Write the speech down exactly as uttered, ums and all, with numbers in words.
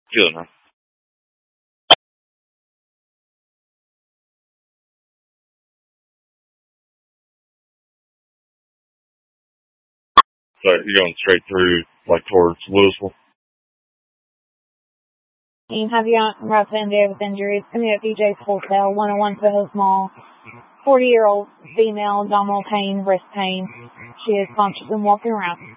Good, huh? So you're going straight through, like, towards Louisville? Team, have you got rough India with injuries? Coming at D J's Hotel, one oh one Soho Mall. forty-year-old female, abdominal pain, wrist pain. She is conscious and walking around.